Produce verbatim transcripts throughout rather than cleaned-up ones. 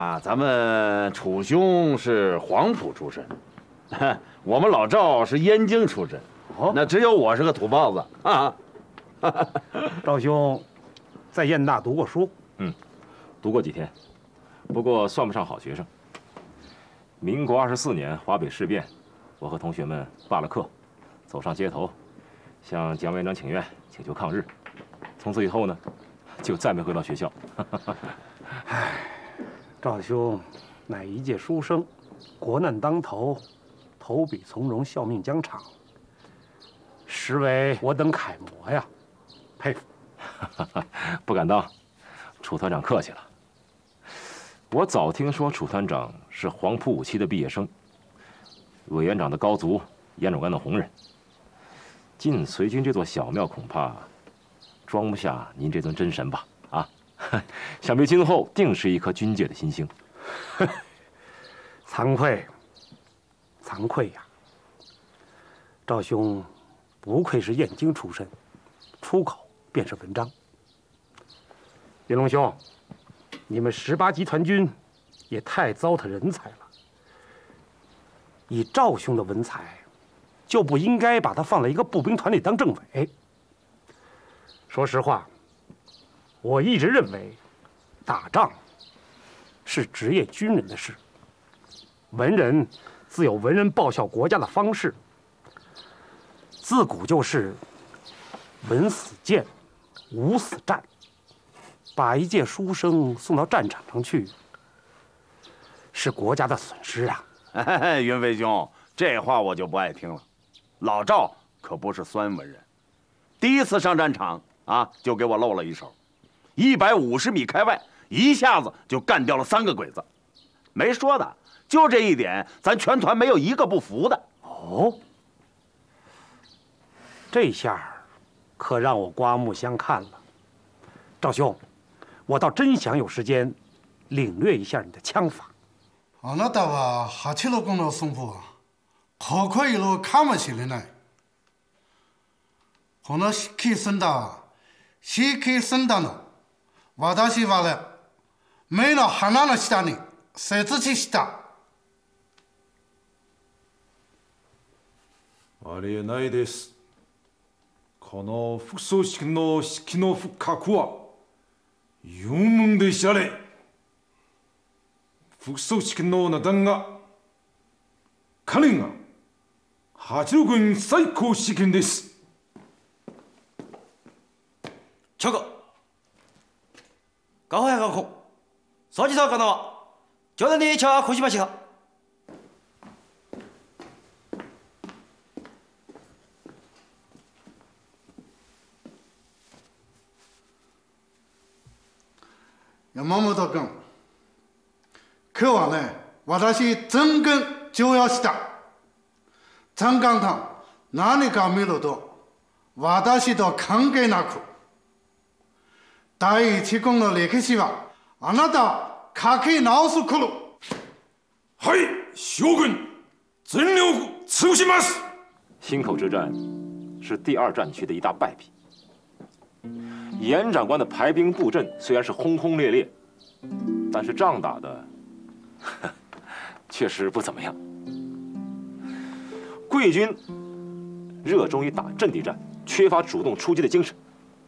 啊，咱们楚兄是黄埔出身，我们老赵是燕京出身，哦，那只有我是个土包子啊。 赵兄在燕大读过书？ 嗯，读过几天，不过算不上好学生。民国二十四年华北事变，我和同学们罢了课，走上街头，向蒋委员长请愿，请求抗日。从此以后呢，就再没回到学校。 唉，赵兄乃一介书生，国难当头，投笔从戎，效命疆场，实为我等楷模呀，佩服。 不敢当，楚团长客气了。我早听说楚团长是黄埔五期的毕业生，委员长的高足，燕长官的红人。进随军这座小庙，恐怕装不下您这尊真神吧？啊，想必今后定是一颗军界的新星。 惭愧，惭愧呀！赵兄不愧是燕京出身，出口便是文章。云龙兄，你们十八集团军也太糟蹋人才了。以赵兄的文采，就不应该把他放在一个步兵团里当政委。说实话，我一直认为，打仗是职业军人的事，文人自有文人报效国家的方式。自古就是文死谏，武死战。把一介书生送到战场上去，是国家的损失啊！ 哎，云飞兄，这话我就不爱听了。老赵可不是酸文人，第一次上战场啊，就给我露了一手，一百五十米开外，一下子就干掉了三个鬼子。没说的，就这一点，咱全团没有一个不服的。 哦，这下可让我刮目相看了。赵兄，我倒真想有时间领略一下你的枪法。 あなたは八六の승부ここいるかもしれない。この式神だ、式神だの私はね、目の鼻の下に設置した。 ありえないです。この副葬式の式の深くは有名でしたね。副葬式の名段が彼が八六軍最高試験です。 这个高海高空掃除さかなは冗談で茶こしましが。 山本君、今日はね、私全軍重要した。残簡単、何か見ると、私と関係なく、第一軍の歴史は、あなた書き直すくる。 はい、将軍、全力尽します。 忻口之战是第二战区的一大败笔。严长官的排兵布阵虽然是轰轰烈烈，但是仗打的确实不怎么样。贵军热衷于打阵地战，缺乏主动出击的精神。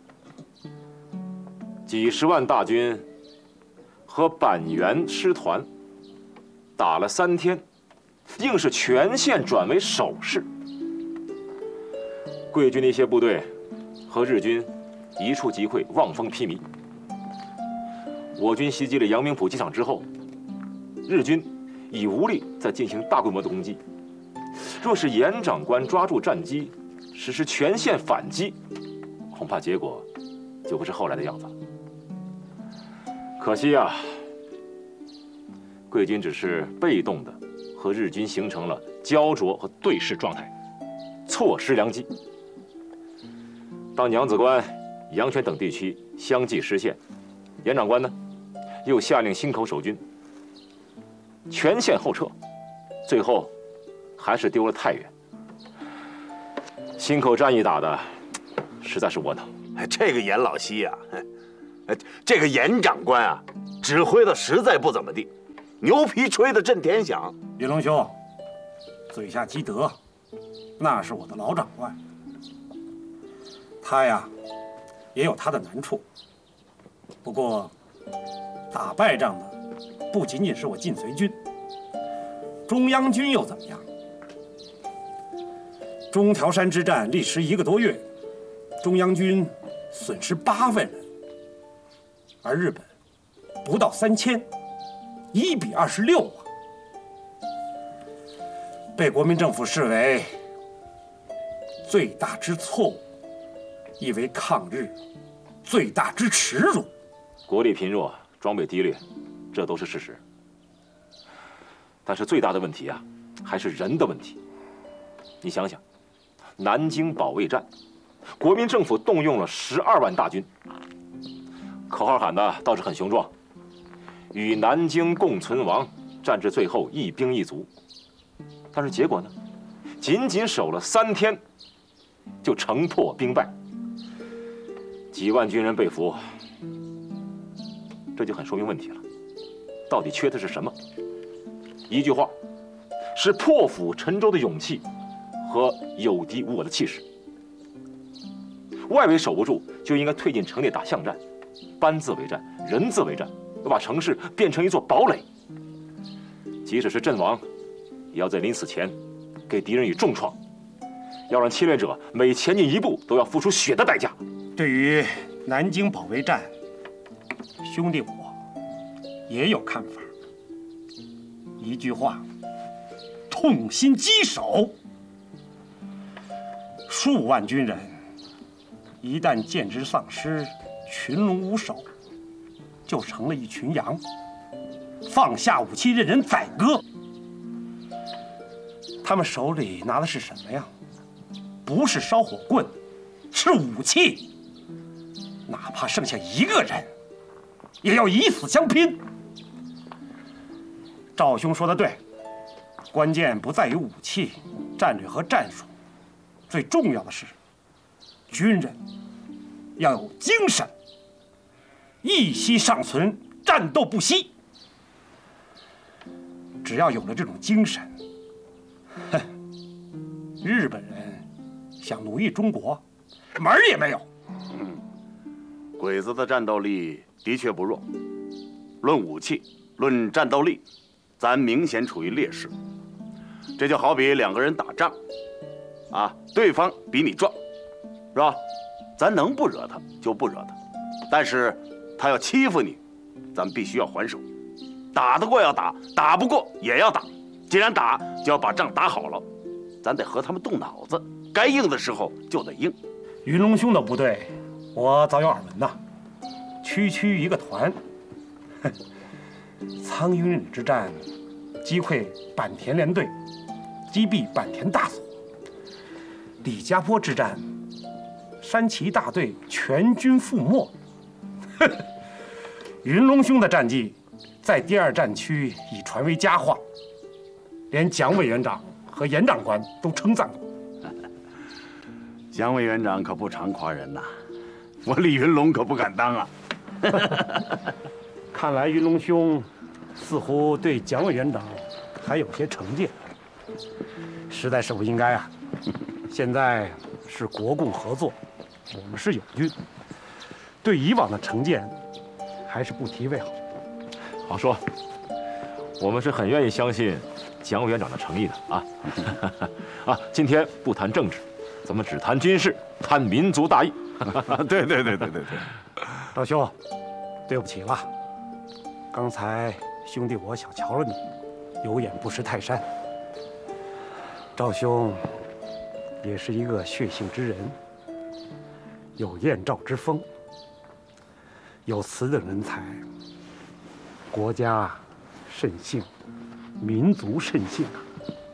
几十万大军和板垣师团打了三天，硬是全线转为守势。贵军的一些部队和日军一触即溃，望风披靡。我军袭击了阳明浦机场之后，日军已无力再进行大规模的攻击。若是严长官抓住战机，实施全线反击，恐怕结果就不是后来的样子了。可惜啊，贵军只是被动的和日军形成了焦灼和对视状态，错失良机。当娘子关、阳泉等地区相继失陷，严长官呢，又下令忻口守军全线后撤，最后还是丢了太原。忻口战役打的实在是窝囊。 这个严老西呀、啊，这个严长官啊，指挥的实在不怎么地。 牛皮吹得震天响。 云龙兄，嘴下积德，那是我的老长官，他呀也有他的难处。不过，打败仗的不仅仅是我晋绥军，中央军又怎么样？中条山之战历时一个多月，中央军损失八万人，而日本不到三千，一比二十六啊！被国民政府视为最大之错误，亦为抗日最大之耻辱。 国力贫弱，装备低劣，这都是事实。但是最大的问题啊，还是人的问题。你想想，南京保卫战，国民政府动用了十二万大军，口号喊的倒是很雄壮，与南京共存亡，战至最后一兵一卒。但是结果呢？仅仅守了三天，就城破兵败，几万军人被俘，这就很说明问题了。到底缺的是什么？一句话，是破釜沉舟的勇气和有敌无我的气势。外围守不住，就应该退进城内打巷战，班字为战，人字为战，要把城市变成一座堡垒。即使是阵亡，也要在临死前给敌人以重创，要让侵略者每前进一步都要付出血的代价。 对于南京保卫战，兄弟我也有看法。一句话，痛心疾首。数万军人一旦见之丧失，群龙无首，就成了一群羊，放下武器任人宰割。他们手里拿的是什么呀？不是烧火棍，是武器。哪怕剩下一个人，也要以死相拼。赵兄说的对，关键不在于武器、战略和战术，最重要的是，军人要有精神，一息尚存，战斗不息。只要有了这种精神，哼，日本人想奴役中国，门儿也没有。 嗯，鬼子的战斗力的确不弱，论武器，论战斗力，咱明显处于劣势。这就好比两个人打仗，啊，对方比你壮，是吧？咱能不惹他就不惹他，但是他要欺负你，咱必须要还手。打得过要打，打不过也要打。既然打，就要把仗打好了。咱得和他们动脑子，该硬的时候就得硬。 云龙兄的部队，我早有耳闻呐，区区一个团。苍云忍之战，击溃坂田联队，击毙坂田大佐；李家坡之战，山崎大队全军覆没。云龙兄的战绩，在第二战区已传为佳话，连蒋委员长和严长官都称赞过。 蒋委员长可不常夸人呐，我李云龙可不敢当啊。 看来云龙兄似乎对蒋委员长还有些成见，实在是不应该啊！现在是国共合作，我们是友军，对以往的成见还是不提为好。 好说，我们是很愿意相信蒋委员长的诚意的啊！啊，今天不谈政治，咱们只谈军事，谈民族大义。 对对对对对对， 老兄，对不起了，刚才兄弟我小瞧了你，有眼不识泰山。赵兄也是一个血性之人，有燕赵之风，有此等人才，国家甚幸，民族甚幸啊！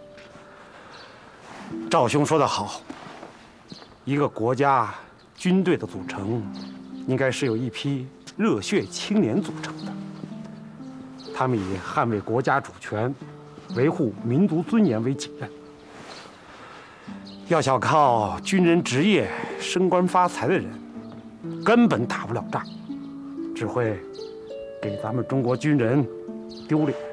赵兄说得好，一个国家军队的组成，应该是由一批热血青年组成的。他们以捍卫国家主权、维护民族尊严为己任。要想靠军人职业升官发财的人，根本打不了仗，只会给咱们中国军人丢脸。